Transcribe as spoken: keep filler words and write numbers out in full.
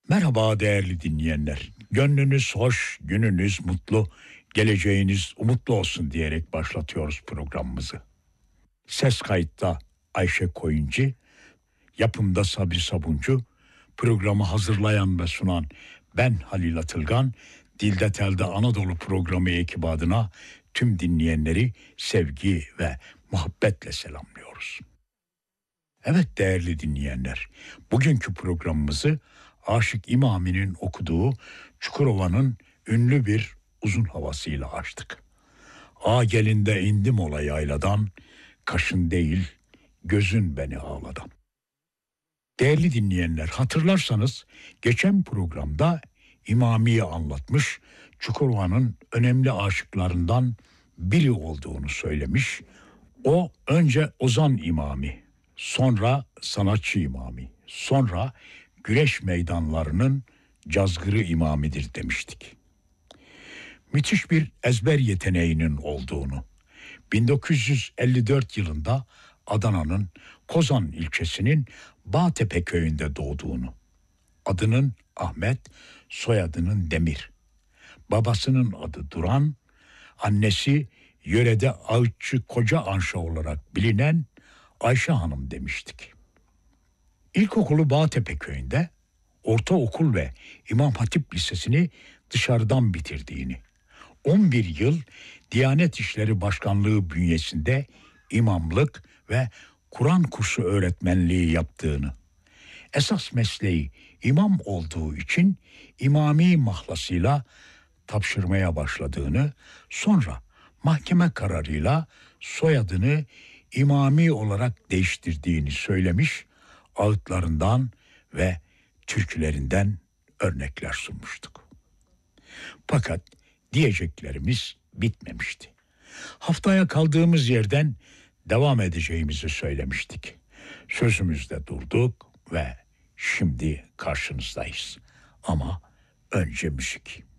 Merhaba değerli dinleyenler. Gönlünüz hoş, gününüz mutlu, geleceğiniz umutlu olsun diyerek başlatıyoruz programımızı. Ses kayıtta Ayşe Koyuncu, yapımda Sabri Sabuncu, programı hazırlayan ve sunan ben Halil Atılgan, Dilde Telde Anadolu programı ekibi adına tüm dinleyenleri sevgi ve muhabbetle selamlıyoruz. Evet değerli dinleyenler, bugünkü programımızı Aşık İmami'nin okuduğu Çukurova'nın ünlü bir uzun havasıyla açtık. A gelinde indim ola yayladan, kaşın değil gözün beni ağladan. Değerli dinleyenler, hatırlarsanız geçen programda İmami'yi anlatmış, Çukurova'nın önemli aşıklarından biri olduğunu söylemiş. O önce Ozan İmami, sonra sanatçı imami, sonra güreş meydanlarının cazgırı imamidir demiştik. Müthiş bir ezber yeteneğinin olduğunu, bin dokuz yüz elli dört yılında Adana'nın Kozan ilçesinin Bağtepe köyünde doğduğunu, adının Ahmet, soyadının Demir, babasının adı Duran, annesi yörede ağıtçı koca anşa olarak bilinen Ayşe Hanım demiştik. İlkokulu Bağtepe köyünde, ortaokul ve İmam Hatip Lisesi'ni dışarıdan bitirdiğini, on bir yıl Diyanet İşleri Başkanlığı bünyesinde imamlık ve Kur'an kursu öğretmenliği yaptığını, esas mesleği imam olduğu için imami mahlasıyla tapşırmaya başladığını, sonra mahkeme kararıyla soyadını İmami olarak değiştirdiğini söylemiş, ağıtlarından ve türkülerinden örnekler sunmuştuk. Fakat diyeceklerimiz bitmemişti. Haftaya kaldığımız yerden devam edeceğimizi söylemiştik. Sözümüzde durduk ve şimdi karşınızdayız. Ama önce müzik.